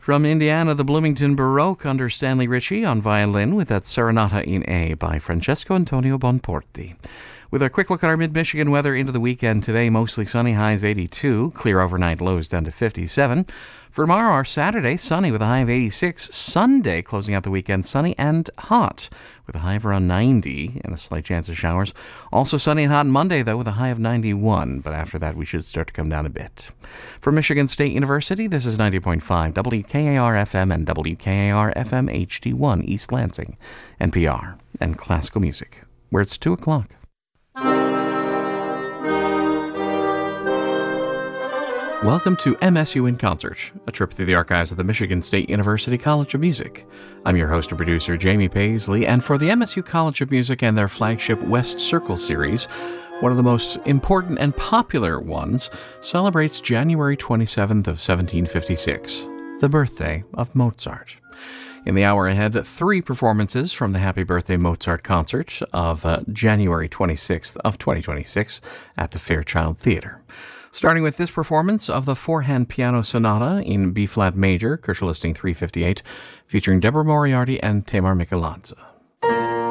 From Indiana, the Bloomington Baroque under Stanley Ritchie on violin with that Serenata in A by Francesco Antonio Bonporti. With a quick look at our mid-Michigan weather into the weekend today, mostly sunny, highs 82, clear overnight, lows down to 57. For tomorrow, our Saturday, sunny with a high of 86. Sunday, closing out the weekend, sunny and hot with a high of around 90 and a slight chance of showers. Also sunny and hot Monday, though, with a high of 91, but after that, we should start to come down a bit. From Michigan State University, this is 90.5 WKAR-FM and WKAR-FM HD1 East Lansing, NPR, and classical music, where it's 2 o'clock. Welcome to MSU in Concert, a trip through the archives of the Michigan State University College of Music. I'm your host and producer, Jamie Paisley, and for the MSU College of Music and their flagship West Circle series, one of the most important and popular ones celebrates January 27th of 1756, the birthday of Mozart. In the hour ahead, 3 performances from the Happy Birthday Mozart concert of January 26th of 2026 at the Fairchild Theater. Starting with this performance of the 4-hand piano sonata in B-flat major, Kirschel Listing 358, featuring Deborah Moriarty and Tamar Michelazza.